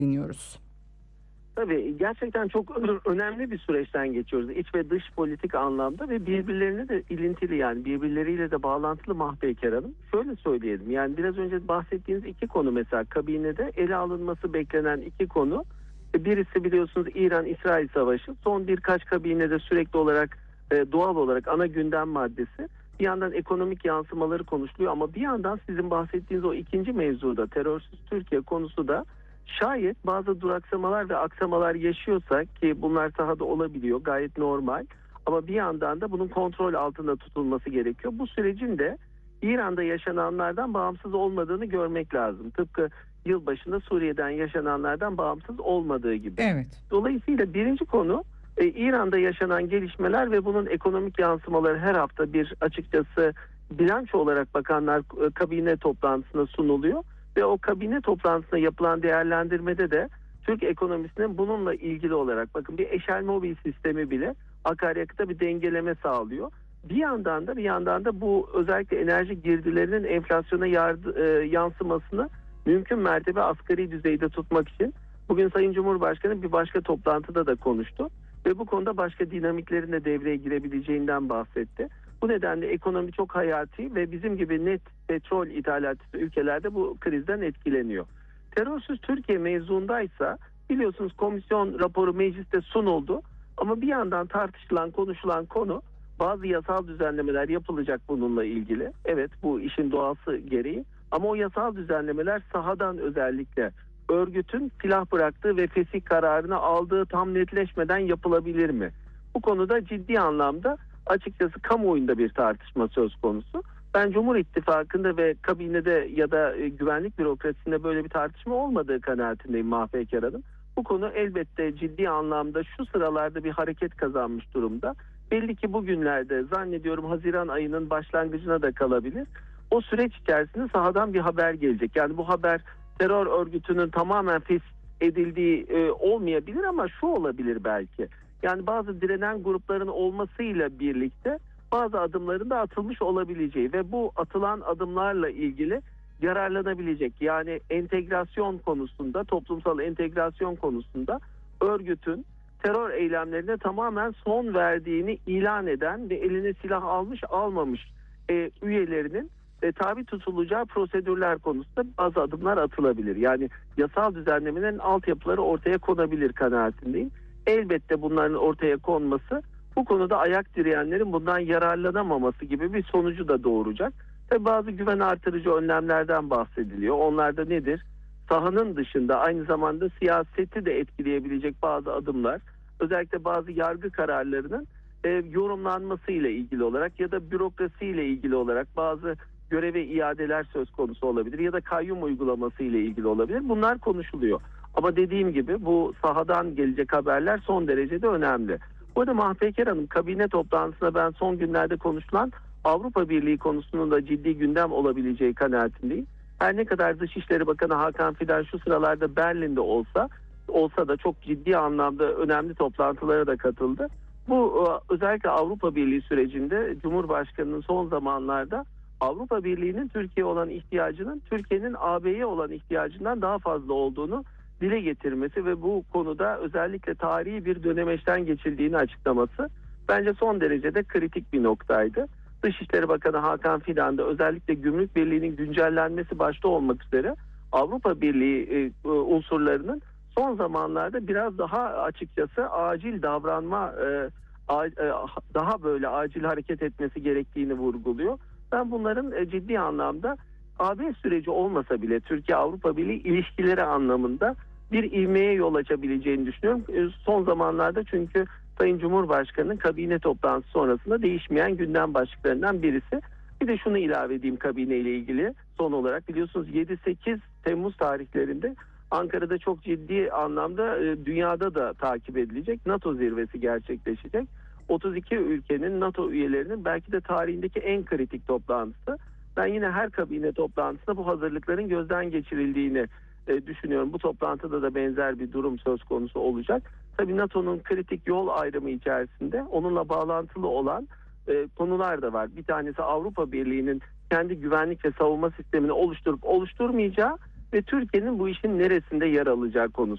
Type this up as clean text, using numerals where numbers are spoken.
dinliyoruz. Tabii gerçekten çok önemli bir süreçten geçiyoruz. İç ve dış politik anlamda ve birbirlerine de ilintili, yani birbirleriyle de bağlantılı Mahpeker Hanım. Şöyle söyleyelim, yani biraz önce bahsettiğiniz iki konu, mesela kabinede ele alınması beklenen iki konu. Birisi biliyorsunuz İran-İsrail savaşı. Son birkaç kabinede sürekli olarak doğal olarak ana gündem maddesi. Bir yandan ekonomik yansımaları konuşuluyor ama bir yandan sizin bahsettiğiniz o ikinci mevzuda, terörsüz Türkiye konusu da, şayet bazı duraksamalar ve aksamalar yaşıyorsa, ki bunlar sahada olabiliyor, gayet normal, ama bir yandan da bunun kontrol altında tutulması gerekiyor. Bu sürecin de İran'da yaşananlardan bağımsız olmadığını görmek lazım. Tıpkı yılbaşında Suriye'den yaşananlardan bağımsız olmadığı gibi. Evet. Dolayısıyla birinci konu İran'da yaşanan gelişmeler ve bunun ekonomik yansımaları. Her hafta bir, açıkçası, bilanço olarak bakanlar kabine toplantısında sunuluyor ve o kabine toplantısında yapılan değerlendirmede de Türk ekonomisinin bununla ilgili olarak, bakın, bir eşel mobil sistemi bile akaryakıta bir dengeleme sağlıyor. Bir yandan da bu özellikle enerji girdilerinin enflasyona yansımasını mümkün mertebe asgari düzeyde tutmak için bugün Sayın Cumhurbaşkanı bir başka toplantıda da konuştu ve bu konuda başka dinamiklerin de devreye girebileceğinden bahsetti. Bu nedenle ekonomi çok hayati ve bizim gibi net petrol ithalatçısı ülkelerde bu krizden etkileniyor. Terörsüz Türkiye mevzuundaysa, biliyorsunuz, komisyon raporu mecliste sunuldu ama bir yandan tartışılan, konuşulan konu, bazı yasal düzenlemeler yapılacak bununla ilgili. Evet, bu işin doğası gereği, ama o yasal düzenlemeler sahadan, özellikle örgütün silah bıraktığı ve fesih kararını aldığı tam netleşmeden yapılabilir mi? Bu konuda ciddi anlamda, açıkçası, kamuoyunda bir tartışma söz konusu. Ben Cumhur İttifakı'nda ve kabinede ya da güvenlik bürokrasisinde böyle bir tartışma olmadığı kanaatindeyim Mahpeker Hanım. Bu konu elbette ciddi anlamda şu sıralarda bir hareket kazanmış durumda. Belli ki bugünlerde, zannediyorum Haziran ayının başlangıcına da kalabilir. O süreç içerisinde sahadan bir haber gelecek. Yani bu haber terör örgütünün tamamen fesih edildiği olmayabilir ama şu olabilir belki. Yani bazı direnen grupların olmasıyla birlikte bazı adımların da atılmış olabileceği ve bu atılan adımlarla ilgili yararlanabilecek. Yani entegrasyon konusunda, toplumsal entegrasyon konusunda örgütün terör eylemlerine tamamen son verdiğini ilan eden ve eline silah almış almamış üyelerinin tabi tutulacağı prosedürler konusunda bazı adımlar atılabilir. Yani yasal düzenlemenin altyapıları ortaya konabilir kanaatindeyim. Elbette bunların ortaya konması bu konuda ayak direyenlerin bundan yararlanamaması gibi bir sonucu da doğuracak. Tabii bazı güven artırıcı önlemlerden bahsediliyor. Onlar da nedir? Sahanın dışında aynı zamanda siyaseti de etkileyebilecek bazı adımlar, özellikle bazı yargı kararlarının yorumlanmasıyla ilgili olarak ya da bürokrasiyle ilgili olarak bazı göreve iadeler söz konusu olabilir ya da kayyum uygulaması ile ilgili olabilir. Bunlar konuşuluyor. Ama dediğim gibi bu sahadan gelecek haberler son derece de önemli. Bu arada Mahpeker Hanım, kabine toplantısında ben son günlerde konuşulan Avrupa Birliği konusunun da ciddi gündem olabileceği kanaatindeyim. Her ne kadar Dışişleri Bakanı Hakan Fidan şu sıralarda Berlin'de olsa da çok ciddi anlamda önemli toplantılara da katıldı. Bu özellikle Avrupa Birliği sürecinde Cumhurbaşkanı'nın son zamanlarda Avrupa Birliği'nin Türkiye olan ihtiyacının Türkiye'nin AB'ye olan ihtiyacından daha fazla olduğunu dile getirmesi ve bu konuda özellikle tarihi bir dönemeçten geçildiğini açıklaması bence son derece de kritik bir noktaydı. Dışişleri Bakanı Hakan Fidan da özellikle Gümrük Birliği'nin güncellenmesi başta olmak üzere Avrupa Birliği unsurlarının son zamanlarda biraz daha, açıkçası, acil davranma, daha böyle acil hareket etmesi gerektiğini vurguluyor. Ben bunların ciddi anlamda AB süreci olmasa bile Türkiye-Avrupa Birliği ilişkileri anlamında bir ivmeye yol açabileceğini düşünüyorum. Son zamanlarda çünkü Sayın Cumhurbaşkanı'nın kabine toplantısı sonrasında değişmeyen gündem başlıklarından birisi. Bir de şunu ilave edeyim kabine ile ilgili son olarak. Biliyorsunuz 7-8 Temmuz tarihlerinde Ankara'da çok ciddi anlamda dünyada da takip edilecek NATO zirvesi gerçekleşecek. 32 ülkenin, NATO üyelerinin belki de tarihindeki en kritik toplantısı. Ben yine her kabine toplantısında bu hazırlıkların gözden geçirildiğini düşünüyorum. Bu toplantıda da benzer bir durum söz konusu olacak. Tabii NATO'nun kritik yol ayrımı içerisinde onunla bağlantılı olan konular da var. Bir tanesi Avrupa Birliği'nin kendi güvenlik ve savunma sistemini oluşturup oluşturmayacağı ve Türkiye'nin bu işin neresinde yer alacağı konusu.